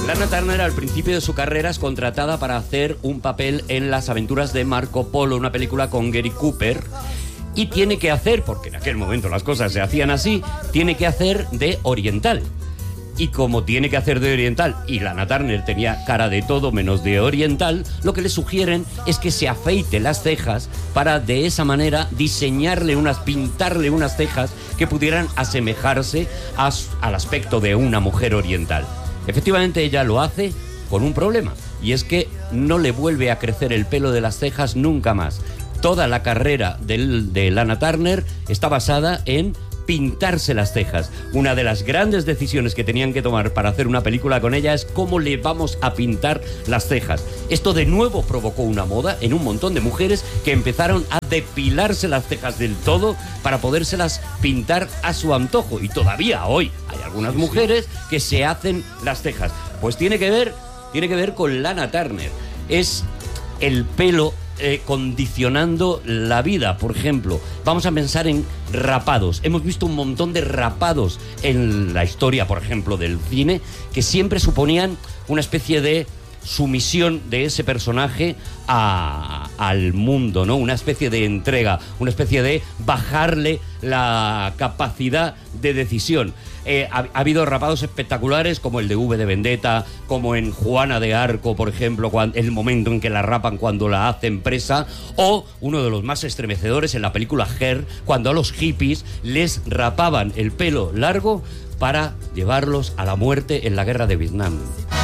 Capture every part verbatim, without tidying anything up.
Lana Turner al principio de su carrera es contratada para hacer un papel en Las aventuras de Marco Polo, una película con Gary Cooper, y tiene que hacer, porque en aquel momento las cosas se hacían así, tiene que hacer de oriental. Y como tiene que hacer de oriental, y Lana Turner tenía cara de todo menos de oriental, lo que le sugieren es que se afeite las cejas para de esa manera diseñarle unas, pintarle unas cejas que pudieran asemejarse a, al aspecto de una mujer oriental. Efectivamente ella lo hace con un problema, y es que no le vuelve a crecer el pelo de las cejas nunca más. Toda la carrera de, de Lana Turner está basada en pintarse las cejas. Una de las grandes decisiones que tenían que tomar para hacer una película con ella es cómo le vamos a pintar las cejas. Esto de nuevo provocó una moda en un montón de mujeres que empezaron a depilarse las cejas del todo para podérselas pintar a su antojo. Y todavía hoy hay algunas mujeres que se hacen las cejas. Pues tiene que ver, tiene que ver con Lana Turner. Es el pelo Eh, condicionando la vida. Por ejemplo, vamos a pensar en rapados. Hemos visto un montón de rapados en la historia, por ejemplo, del cine, que siempre suponían una especie de sumisión de ese personaje a, al mundo, ¿no? Una especie de entrega, una especie de bajarle la capacidad de decisión. Eh, ha, ha habido rapados espectaculares como el de V de Vendetta, como en Juana de Arco, por ejemplo, cuando, el momento en que la rapan cuando la hacen presa, o uno de los más estremecedores en la película Her, cuando a los hippies les rapaban el pelo largo para llevarlos a la muerte en la guerra de Vietnam.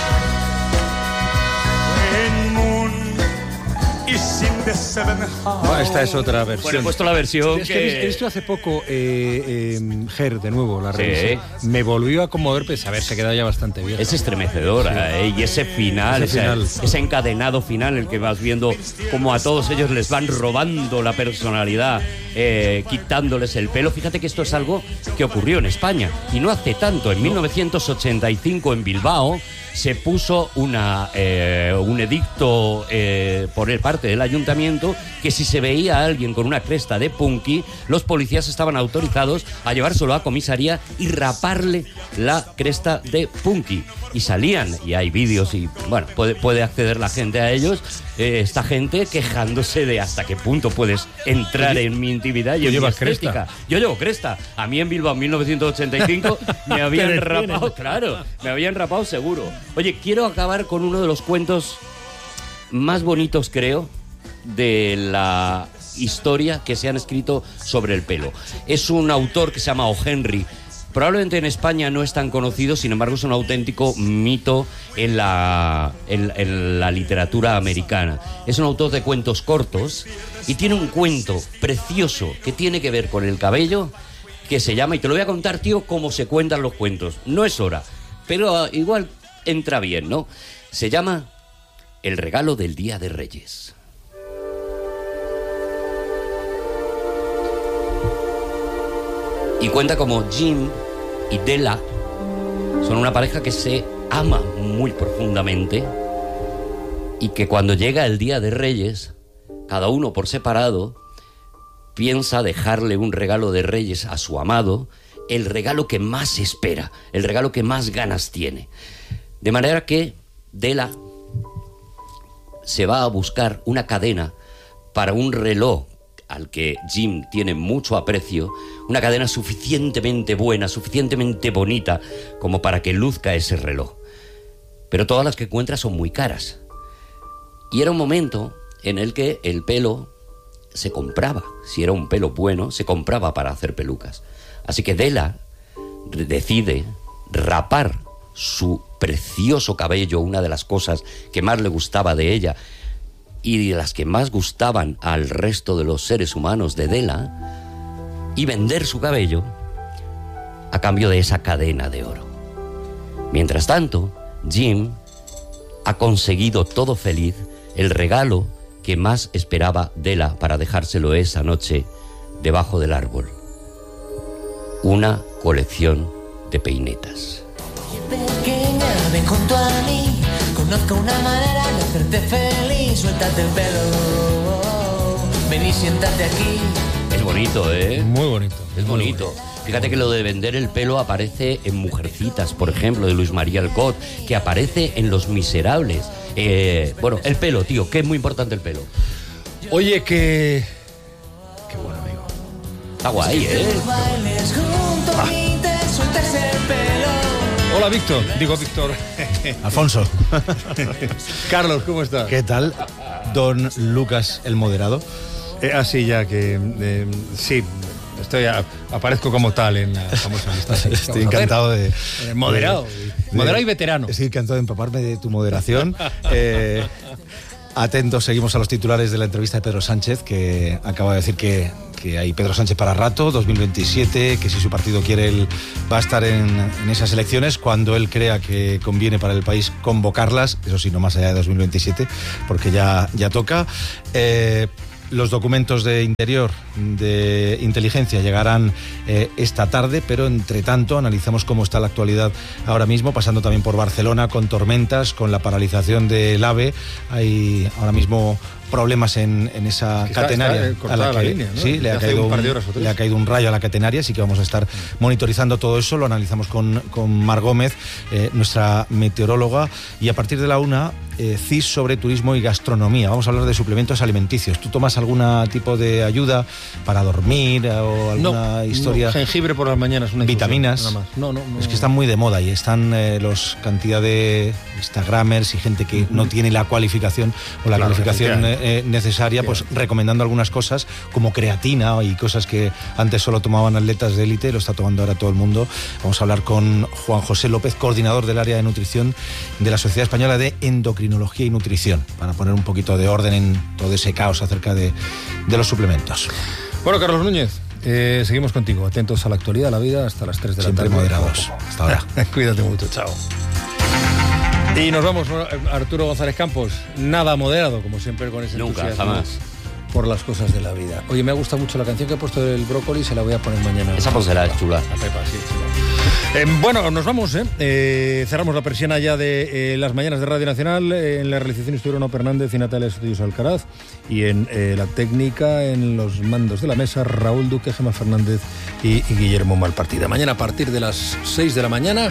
Bueno, esta es otra versión. Bueno, he puesto la versión es que... que he visto hace poco eh, eh, Her, de nuevo, la revista. Sí. Me volvió a conmover, pues a ver, se queda ya bastante bien. Es estremecedora, sí. ¿eh? Y ese final, ese, ese, final. ese encadenado final, el que vas viendo como a todos ellos les van robando la personalidad, eh, quitándoles el pelo. Fíjate que esto es algo que ocurrió en España, y no hace tanto. En mil novecientos ochenta y cinco, en Bilbao, se puso una, eh, un edicto eh, por el parte del ayuntamiento que si se veía a alguien con una cresta de punky, los policías estaban autorizados a llevárselo a comisaría y raparle la cresta de punky. Y salían, y hay vídeos y, bueno, puede, puede acceder la gente a ellos, eh, esta gente quejándose de hasta qué punto puedes entrar en mi intimidad y en mi estética. Cresta. Yo llevo cresta. A mí en Bilbao en mil novecientos ochenta y cinco me habían rapado, claro, me habían rapado seguro. Oye, quiero acabar con uno de los cuentos más bonitos, creo, de la historia que se han escrito sobre el pelo. Es un autor que se llama O. Henry. Probablemente en España no es tan conocido, sin embargo es un auténtico mito en la, en, en la literatura americana. Es un autor de cuentos cortos y tiene un cuento precioso que tiene que ver con el cabello, que se llama, y te lo voy a contar, tío, cómo se cuentan los cuentos. No es hora, pero uh, igual entra bien, ¿no? Se llama El regalo del Día de Reyes. Y cuenta como Jim y Della son una pareja que se ama muy profundamente y que cuando llega el Día de Reyes, cada uno por separado piensa dejarle un regalo de Reyes a su amado, el regalo que más espera, el regalo que más ganas tiene. De manera que Della se va a buscar una cadena para un reloj al que Jim tiene mucho aprecio, una cadena suficientemente buena, suficientemente bonita, como para que luzca ese reloj. Pero todas las que encuentra son muy caras. Y era un momento en el que el pelo se compraba. Si era un pelo bueno, se compraba para hacer pelucas. Así que Della decide rapar su precioso cabello, una de las cosas que más le gustaba de ella, y de las que más gustaban al resto de los seres humanos de Della, y vender su cabello a cambio de esa cadena de oro. Mientras tanto, Jim ha conseguido todo feliz el regalo que más esperaba Della para dejárselo esa noche debajo del árbol: una colección de peinetas. Pequeña, ven junto a mí, conozco una manera de hacerte feliz. Suéltate el pelo, ven y siéntate aquí. Es bonito, ¿eh? Muy bonito. Es bonito. Fíjate que lo de vender el pelo aparece en Mujercitas, por ejemplo, de Luis María Alcott, que aparece en Los Miserables. Eh, bueno, el pelo, tío, que es muy importante el pelo. Oye, que... Qué bueno, amigo. Está guay, ¿eh? Ah. Hola, Víctor. Digo, Víctor. Alfonso. Carlos, ¿cómo estás? ¿Qué tal, don Lucas el moderado? Eh, así ya que... Eh, sí, estoy a, aparezco como tal en la famosa lista. Estoy encantado de... Eh, moderado. De, moderado y veterano. Estoy encantado de empaparme de tu moderación. eh, atentos, seguimos a los titulares de la entrevista de Pedro Sánchez, que acaba de decir que... que hay Pedro Sánchez para rato, dos mil veintisiete, que si su partido quiere, él va a estar en, en esas elecciones cuando él crea que conviene para el país convocarlas, eso sí, no más allá de dos mil veintisiete, porque ya, ya toca. Eh, Los documentos de interior, de inteligencia, llegarán eh, esta tarde, pero entre tanto analizamos cómo está la actualidad ahora mismo, pasando también por Barcelona, con tormentas, con la paralización del AVE. Hay ahora mismo problemas en, en esa Está, catenaria. está, eh, a la que, la línea, ¿no? Sí, le ha, caído un, le ha caído un rayo a la catenaria, así que vamos a estar monitorizando todo eso. Lo analizamos con, con Mar Gómez, eh, nuestra meteoróloga, y a partir de la una, eh, C I S sobre turismo y gastronomía. Vamos a hablar de suplementos alimenticios. ¿Tú tomas algún tipo de ayuda para dormir o alguna no, historia? No, jengibre por las mañanas, una vitaminas. Nada más. No, no, no. Es que están muy de moda y están eh, los cantidad de instagramers y gente que no tiene la cualificación o la claro, calificación eh, necesaria, pues recomendando algunas cosas como creatina y cosas que antes solo tomaban atletas de élite, lo está tomando ahora todo el mundo. Vamos a hablar con Juan José López, coordinador del área de nutrición de la Sociedad Española de Endocrinología y Nutrición, para poner un poquito de orden en todo ese caos acerca de, de los suplementos. Bueno, Carlos Núñez, eh, seguimos contigo, atentos a la actualidad, a la vida, hasta las tres de la Siempre tarde. moderados. Hasta ahora. Cuídate mucho, chao. Y nos vamos, Arturo González Campos, nada moderado, como siempre, con ese Nunca, entusiasmo jamás. por las cosas de la vida. Oye, me ha gustado mucho la canción que he puesto del brócoli, se la voy a poner mañana. Esa pónsela es chula. A Pepa, sí, chula. Eh, bueno, nos vamos, ¿eh? eh cerramos la persiana ya de eh, las mañanas de Radio Nacional. Eh, en la realización estuvieron Ono Fernández y Natalia Sotillos Alcaraz. Y en eh, la técnica, en los mandos de la mesa, Raúl Duque, Gemma Fernández y, y Guillermo Malpartida. Mañana a partir de las seis de la mañana,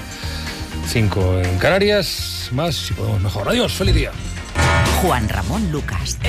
cinco en Canarias, más si podemos mejor. Adiós, feliz día. Juan Ramón Lucas.